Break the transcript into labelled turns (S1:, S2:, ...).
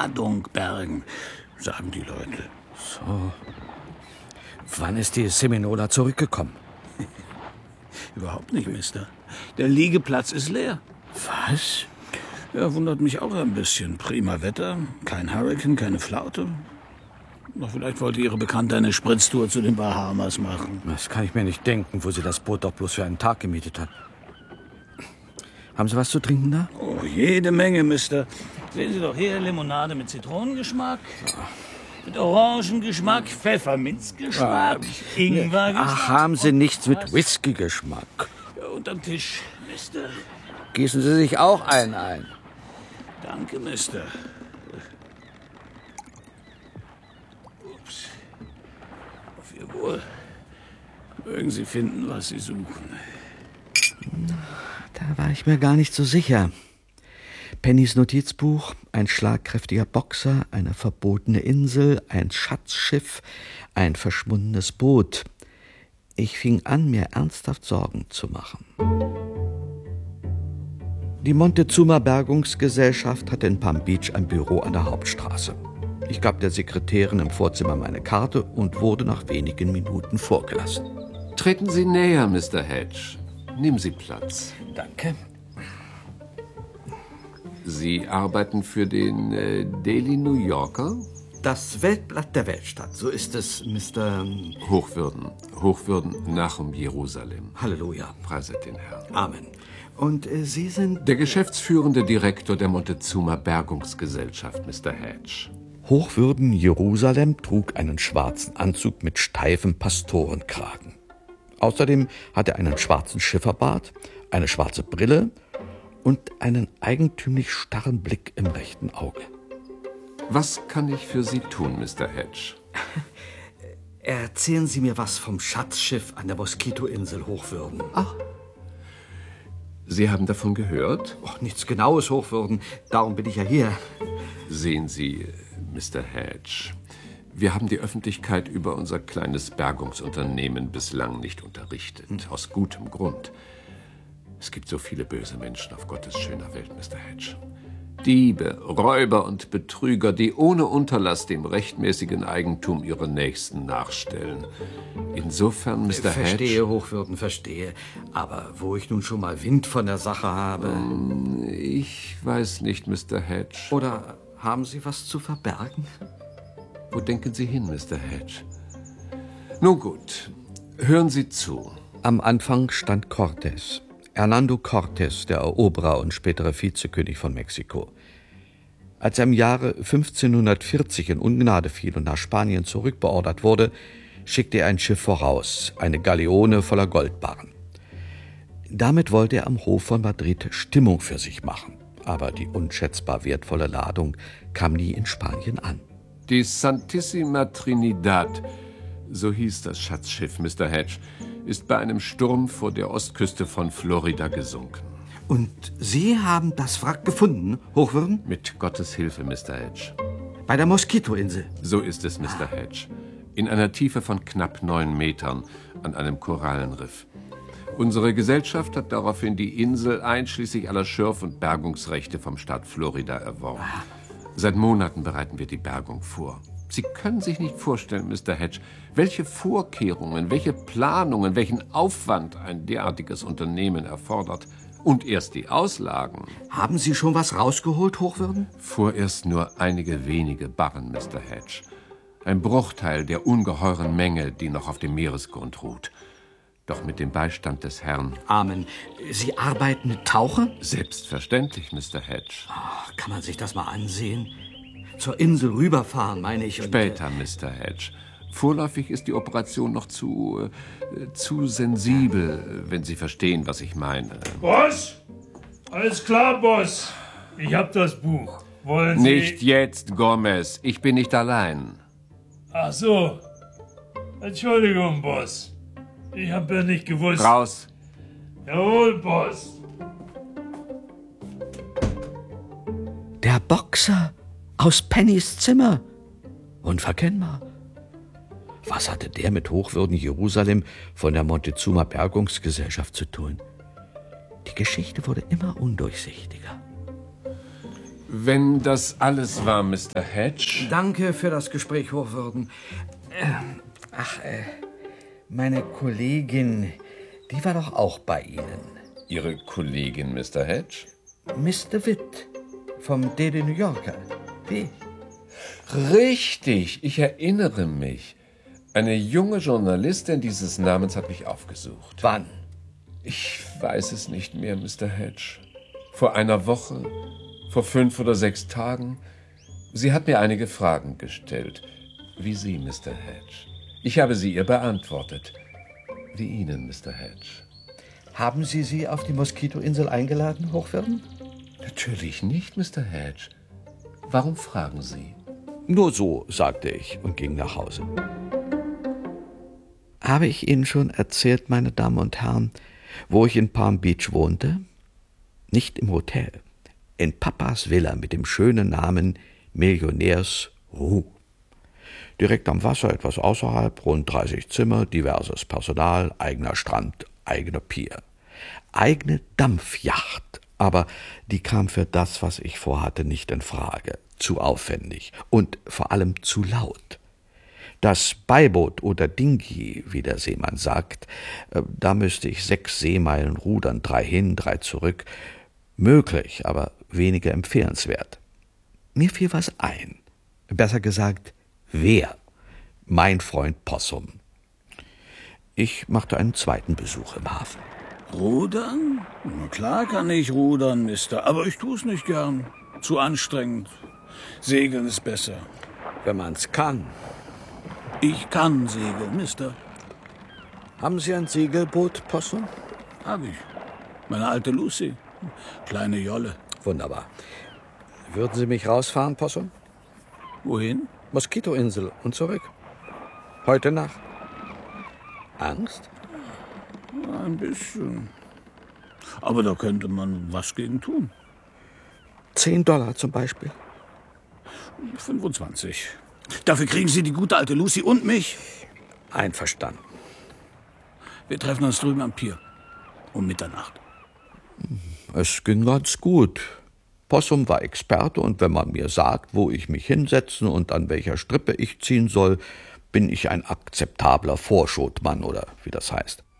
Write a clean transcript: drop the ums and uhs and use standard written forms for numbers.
S1: Ladung bergen, sagen die Leute.
S2: So. Wann ist die Seminola zurückgekommen?
S1: Überhaupt nicht, Mister. Der Liegeplatz ist leer.
S2: Was?
S1: Ja, wundert mich auch ein bisschen. Prima Wetter, kein Hurrikan, keine Flaute. Doch vielleicht wollte Ihre Bekannte eine Spritztour zu den Bahamas machen.
S2: Das kann ich mir nicht denken, wo sie das Boot doch bloß für einen Tag gemietet hat. Haben Sie was zu trinken da?
S1: Oh, jede Menge, Mister. Sehen Sie doch hier, Limonade mit Zitronengeschmack, mit Orangengeschmack, Pfefferminzgeschmack, Ingwergeschmack.
S2: Ach, haben Sie nichts mit Whisky-Geschmack?
S1: Ja, unterm Tisch, Mister.
S2: Gießen Sie sich auch einen ein?
S1: Danke, Mister. Ups. Auf Ihr Wohl. Mögen Sie finden, was Sie suchen.
S2: Da war ich mir gar nicht so sicher. Pennys Notizbuch, ein schlagkräftiger Boxer, eine verbotene Insel, ein Schatzschiff, ein verschwundenes Boot. Ich fing an, mir ernsthaft Sorgen zu machen. Die Montezuma Bergungsgesellschaft hatte in Palm Beach ein Büro an der Hauptstraße. Ich gab der Sekretärin im Vorzimmer meine Karte und wurde nach wenigen Minuten vorgelassen.
S3: Treten Sie näher, Mr. Hedge. Nehmen Sie Platz.
S2: Danke.
S3: Sie arbeiten für den Daily New Yorker?
S2: Das Weltblatt der Weltstadt, so ist es, Mr.
S3: Hochwürden, Nachum Jerusalem.
S2: Halleluja.
S3: Preiset den Herrn.
S2: Amen. Und Sie sind...
S3: Der geschäftsführende Direktor der Montezuma Bergungsgesellschaft, Mr. Hedge.
S2: Hochwürden Jerusalem trug einen schwarzen Anzug mit steifem Pastorenkragen. Außerdem hatte er einen schwarzen Schifferbart, eine schwarze Brille und einen eigentümlich starren Blick im rechten Auge.
S3: Was kann ich für Sie tun, Mr. Hedge?
S2: Erzählen Sie mir was vom Schatzschiff an der Moskitoinsel, Hochwürden.
S3: Ach. Sie haben davon gehört?
S2: Och, nichts Genaues, Hochwürden. Darum bin ich ja hier.
S3: Sehen Sie, Mr. Hedge, wir haben die Öffentlichkeit über unser kleines Bergungsunternehmen bislang nicht unterrichtet. Aus gutem Grund. Es gibt so viele böse Menschen auf Gottes schöner Welt, Mr. Hedge. Diebe, Räuber und Betrüger, die ohne Unterlass dem rechtmäßigen Eigentum ihrer Nächsten nachstellen. Insofern, Mr. Hedge...
S2: Verstehe, Hochwürden, verstehe. Aber wo ich nun schon mal Wind von der Sache habe...
S3: Ich weiß nicht, Mr. Hedge.
S2: Oder haben Sie was zu verbergen?
S3: Wo denken Sie hin, Mr. Hedge? Nun gut, hören Sie zu.
S2: Am Anfang stand Cortés. Hernando Cortés, der Eroberer und spätere Vizekönig von Mexiko. Als er im Jahre 1540 in Ungnade fiel und nach Spanien zurückbeordert wurde, schickte er ein Schiff voraus, eine Galeone voller Goldbarren. Damit wollte er am Hof von Madrid Stimmung für sich machen. Aber die unschätzbar wertvolle Ladung kam nie in Spanien an.
S3: Die Santissima Trinidad, so hieß das Schatzschiff, Mr. Hedge, ist bei einem Sturm vor der Ostküste von Florida gesunken.
S2: Und Sie haben das Wrack gefunden, Hochwürden?
S3: Mit Gottes Hilfe, Mr. Hedge.
S2: Bei der Moskitoinsel?
S3: So ist es, Mr. Hedge. In einer Tiefe von knapp 9 Metern an einem Korallenriff. Unsere Gesellschaft hat daraufhin die Insel einschließlich aller Schürf- und Bergungsrechte vom Staat Florida erworben. Seit Monaten bereiten wir die Bergung vor. Sie können sich nicht vorstellen, Mr. Hedge, welche Vorkehrungen, welche Planungen, welchen Aufwand ein derartiges Unternehmen erfordert. Und erst die Auslagen.
S2: Haben Sie schon was rausgeholt, Hochwürden?
S3: Vorerst nur einige wenige Barren, Mr. Hedge. Ein Bruchteil der ungeheuren Menge, die noch auf dem Meeresgrund ruht. Doch mit dem Beistand des Herrn.
S2: Amen. Sie arbeiten mit Tauchern?
S3: Selbstverständlich, Mr. Hedge.
S2: Oh, kann man sich das mal ansehen? Zur Insel rüberfahren, meine ich.
S3: Später, Mr. Hedge. Vorläufig ist die Operation noch zu sensibel, wenn Sie verstehen, was ich meine.
S4: Boss? Alles klar, Boss. Ich hab das Buch. Wollen Sie...
S3: Nicht jetzt, Gomez. Ich bin nicht allein.
S4: Ach so. Entschuldigung, Boss. Ich hab ja nicht gewusst...
S3: Raus.
S4: Jawohl, Boss.
S2: Der Boxer aus Pennys Zimmer. Unverkennbar. Was hatte der mit Hochwürden Jerusalem von der Montezuma Bergungsgesellschaft zu tun? Die Geschichte wurde immer undurchsichtiger.
S3: Wenn das alles war, Mr. Hedge.
S2: Danke für das Gespräch, Hochwürden. Meine Kollegin, die war doch auch bei Ihnen.
S3: Ihre Kollegin, Mr. Hedge?
S2: Mr. Witt vom Daily New Yorker. Wie?
S3: Richtig, ich erinnere mich. Eine junge Journalistin dieses Namens hat mich aufgesucht.
S2: Wann?
S3: Ich weiß es nicht mehr, Mr. Hedge. Vor einer Woche, vor 5 oder 6 Tagen. Sie hat mir einige Fragen gestellt. Wie Sie, Mr. Hedge. Ich habe sie ihr beantwortet. Wie Ihnen, Mr. Hedge.
S2: Haben Sie sie auf die Moskitoinsel eingeladen, Hochwürden?
S3: Natürlich nicht, Mr. Hedge. Warum fragen Sie?
S2: Nur so, sagte ich und ging nach Hause. Habe ich Ihnen schon erzählt, meine Damen und Herren, wo ich in Palm Beach wohnte? Nicht im Hotel, in Papas Villa mit dem schönen Namen Millionärs Ruh. Direkt am Wasser, etwas außerhalb, rund 30 Zimmer, diverses Personal, eigener Strand, eigene Pier. Eigene Dampfjacht, aber die kam für das, was ich vorhatte, nicht in Frage. Zu aufwendig und vor allem zu laut. Das Beiboot oder Dinghy, wie der Seemann sagt, da müsste ich 6 Seemeilen rudern, 3 hin, 3 zurück. Möglich, aber weniger empfehlenswert. Mir fiel was ein. Besser gesagt, wer? Mein Freund Possum. Ich machte einen zweiten Besuch im Hafen.
S1: Rudern? Na klar kann ich rudern, Mister, aber ich tu's nicht gern. Zu anstrengend. Segeln ist besser.
S2: Wenn man's kann.
S1: Ich kann segeln, Mister.
S2: Haben Sie ein Segelboot, Possum?
S1: Hab ich. Meine alte Lucy. Kleine Jolle.
S2: Wunderbar. Würden Sie mich rausfahren, Possum?
S1: Wohin?
S2: Moskitoinsel und zurück. Heute Nacht. Angst?
S1: Ein bisschen. Aber da könnte man was gegen tun.
S2: $10 zum Beispiel.
S1: 25. Dafür kriegen Sie die gute alte Lucy und mich.
S2: Einverstanden.
S1: Wir treffen uns drüben am Pier. Um Mitternacht.
S2: Es ging ganz gut. Possum war Experte und wenn man mir sagt, wo ich mich hinsetzen und an welcher Strippe ich ziehen soll, bin ich ein akzeptabler Vorschotmann oder wie das heißt.